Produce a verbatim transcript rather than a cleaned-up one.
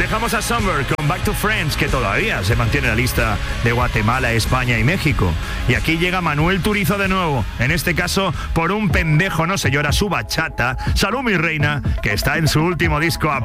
Dejamos a Summer con Back to Friends, que todavía se mantiene en la lista de Guatemala, España y México. Y aquí llega Manuel Turizo de nuevo, en este caso por un pendejo no se llora su bachata. Salud mi reina, que está en su último disco a